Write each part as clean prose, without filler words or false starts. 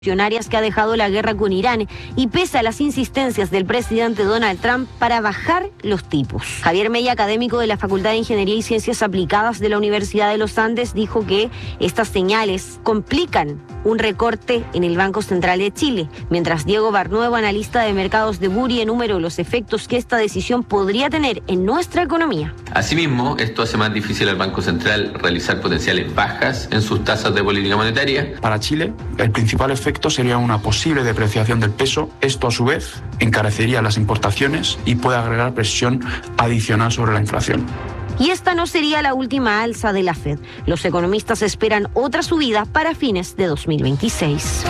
que ha dejado la guerra con Irán y pese a las insistencias del presidente Donald Trump para bajar los tipos. Javier Mella, académico de la Facultad de Ingeniería y Ciencias Aplicadas de la Universidad de los Andes, dijo que estas señales complican un recorte en el Banco Central de Chile, mientras Diego Barnuevo, analista de mercados de Buri, enumeró los efectos que esta decisión podría tener en nuestra economía. Asimismo, esto hace más difícil al Banco Central realizar potenciales bajas en sus tasas de política monetaria. Para Chile, el principal efecto sería una posible depreciación del peso. Esto, a su vez, encarecería las importaciones y puede agregar presión adicional sobre la inflación. Y esta no sería la última alza de la Fed. Los economistas esperan otra subida para fines de 2026.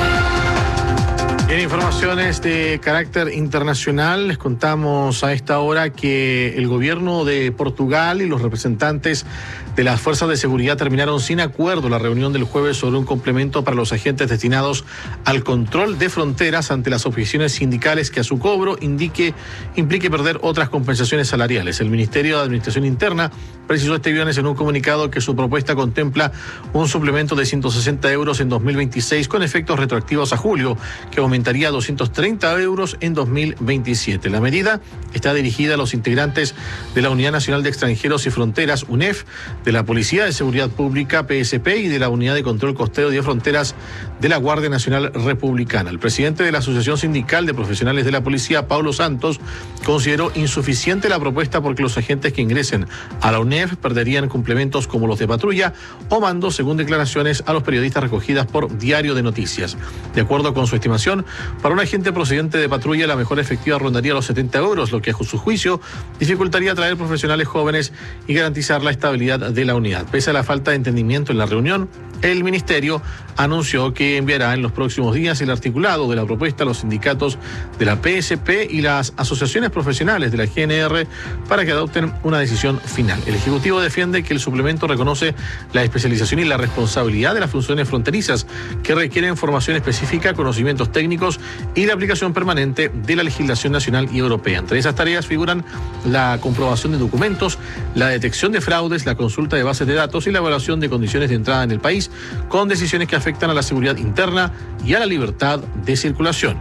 En informaciones de carácter internacional, les contamos a esta hora que el gobierno de Portugal y los representantes de las fuerzas de seguridad terminaron sin acuerdo la reunión del jueves sobre un complemento para los agentes destinados al control de fronteras ante las objeciones sindicales que a su cobro implique perder otras compensaciones salariales. El Ministerio de Administración Interna precisó este viernes en un comunicado que su propuesta contempla un suplemento de 160 euros en 2026 con efectos retroactivos a julio, que aumentaría a 230 euros en 2027. La medida está dirigida a los integrantes de la Unidad Nacional de Extranjeros y Fronteras, UNEF, de la Policía de Seguridad Pública, PSP, y de la Unidad de Control Costero y de Fronteras de la Guardia Nacional Republicana. El presidente de la Asociación Sindical de Profesionales de la Policía, Paulo Santos, consideró insuficiente la propuesta porque los agentes que ingresen a la UNEF perderían complementos como los de patrulla o mando, según declaraciones a los periodistas recogidas por Diario de Noticias. De acuerdo con su estimación, para un agente procedente de patrulla la mejora efectiva rondaría los 70 euros, lo que a su juicio dificultaría atraer profesionales jóvenes y garantizar la estabilidad de la unidad. Pese a la falta de entendimiento en la reunión, el ministerio anunció que enviará en los próximos días el articulado de la propuesta a los sindicatos de la PSP y las asociaciones profesionales de la GNR para que adopten una decisión final. El Ejecutivo defiende que el suplemento reconoce la especialización y la responsabilidad de las funciones fronterizas que requieren formación específica, conocimientos técnicos y la aplicación permanente de la legislación nacional y europea. Entre esas tareas figuran la comprobación de documentos, la detección de fraudes, la consulta de bases de datos y la evaluación de condiciones de entrada en el país, con decisiones que afectan a la seguridad interna y a la libertad de circulación.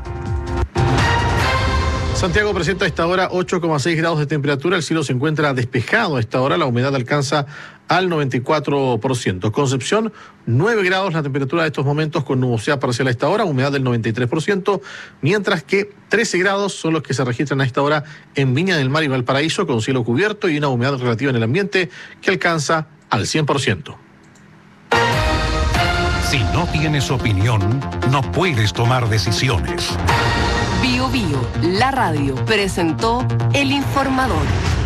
Santiago presenta a esta hora 8,6 grados de temperatura, el cielo se encuentra despejado a esta hora, la humedad alcanza al 94%. Concepción, 9 grados la temperatura de estos momentos con nubosidad parcial a esta hora, humedad del 93%, mientras que 13 grados son los que se registran a esta hora en Viña del Mar y Valparaíso, con cielo cubierto y una humedad relativa en el ambiente que alcanza al 100%. Si no tienes opinión, no puedes tomar decisiones. Bio Bio, la radio, presentó El Informador.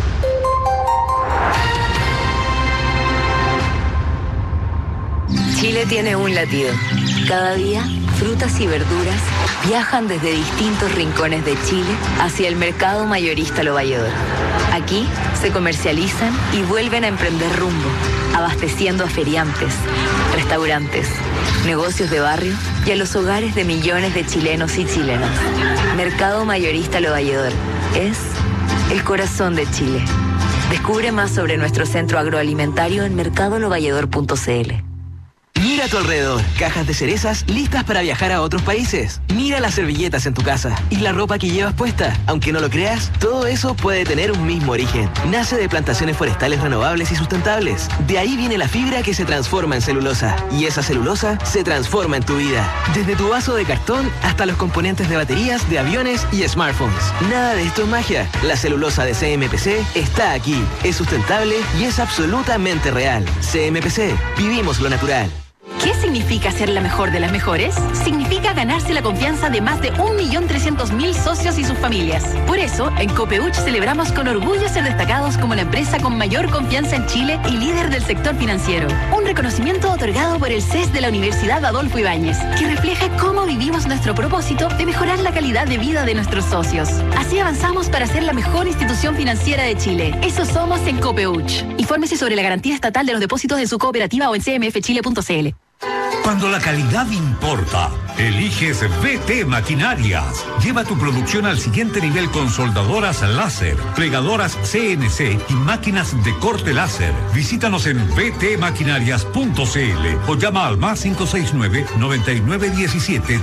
Chile tiene un latido. Cada día, frutas y verduras viajan desde distintos rincones de Chile hacia el mercado mayorista Lo Valledor. Aquí se comercializan y vuelven a emprender rumbo, abasteciendo a feriantes, restaurantes, negocios de barrio y a los hogares de millones de chilenos y chilenas. Mercado Mayorista Lo Valledor es el corazón de Chile. Descubre más sobre nuestro centro agroalimentario en mercadolovalledor.cl. Mira a tu alrededor, cajas de cerezas listas para viajar a otros países. Mira las servilletas en tu casa y la ropa que llevas puesta. Aunque no lo creas, todo eso puede tener un mismo origen. Nace de plantaciones forestales renovables y sustentables. De ahí viene la fibra que se transforma en celulosa. Y esa celulosa se transforma en tu vida. Desde tu vaso de cartón hasta los componentes de baterías, de aviones y smartphones. Nada de esto es magia. La celulosa de CMPC está aquí. Es sustentable y es absolutamente real. CMPC, vivimos lo natural. ¿Qué significa ser la mejor de las mejores? Significa ganarse la confianza de más de 1.300.000 socios y sus familias. Por eso, en Copeuch celebramos con orgullo ser destacados como la empresa con mayor confianza en Chile y líder del sector financiero. Un reconocimiento otorgado por el CES de la Universidad Adolfo Ibáñez, que refleja cómo vivimos nuestro propósito de mejorar la calidad de vida de nuestros socios. Así avanzamos para ser la mejor institución financiera de Chile. Eso somos en Copeuch. Infórmese sobre la garantía estatal de los depósitos de su cooperativa o en cmfchile.cl. Cuando la calidad importa, eliges VT Maquinarias. Lleva tu producción al siguiente nivel con soldadoras láser, plegadoras CNC y máquinas de corte láser. Visítanos en vtmaquinarias.cl o llama al +569 9917